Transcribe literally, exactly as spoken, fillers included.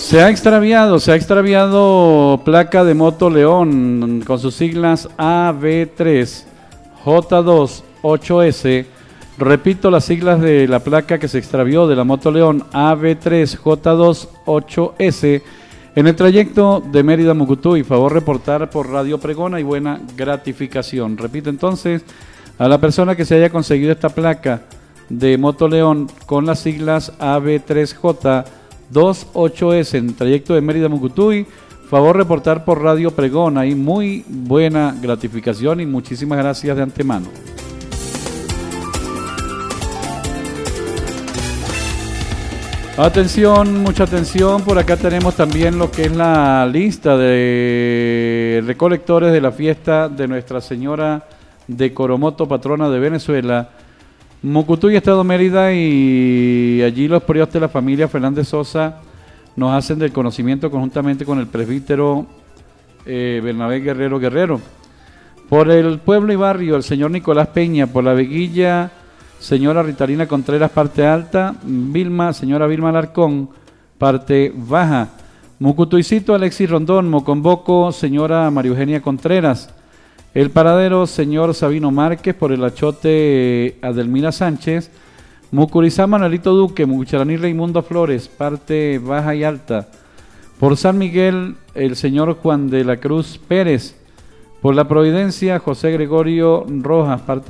Se ha extraviado, se ha extraviado placa de Moto León con sus siglas A B tres J dos ocho S. Repito las siglas de la placa que se extravió de la Moto León A B tres J dos ocho S en el trayecto de Mérida a Mucutuy. Favor reportar por Radio Pregona y buena gratificación. Repito entonces, a la persona que se haya conseguido esta placa de Moto León con las siglas A B tres J dos ocho S en trayecto de Mérida a Mucutuy, favor reportar por Radio Pregona y muy buena gratificación y muchísimas gracias de antemano. Atención, mucha atención, por acá tenemos también lo que es la lista de recolectores de la fiesta de Nuestra Señora de Coromoto, patrona de Venezuela, Mucutuy, Estado Mérida, y allí los prios de la familia Fernández Sosa nos hacen del conocimiento conjuntamente con el presbítero eh, Bernabé Guerrero Guerrero. Por el pueblo y barrio, el señor Nicolás Peña, por la Veguilla, señora Ritalina Contreras, parte alta, Vilma, señora Vilma Alarcón, parte baja, Mucutuycito, Alexis Rondón, Mocomboco, señora María Eugenia Contreras, El Paradero, señor Sabino Márquez, por el Achote, Adelmira Sánchez, Mucurizá, Manuelito Duque, Mucharaní Raimundo Flores, parte baja y alta, por San Miguel, el señor Juan de la Cruz Pérez, por la Providencia, José Gregorio Rojas, parte